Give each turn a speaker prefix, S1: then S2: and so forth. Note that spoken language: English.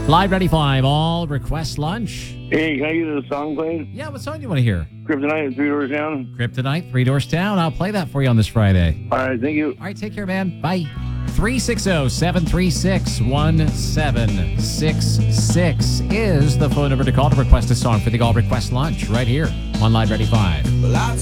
S1: Live Ready 5, all request lunch.
S2: Hey, can I get a song played?
S1: Yeah, what song do you want to hear?
S2: Kryptonite and Three Doors Down.
S1: Kryptonite, Three Doors Down. I'll play that for you on this Friday.
S2: All right, thank you.
S1: All right, take care, man. Bye. 360-736-1766 is the phone number to call to request a song for the All Request Lunch right here on Live Ready 5.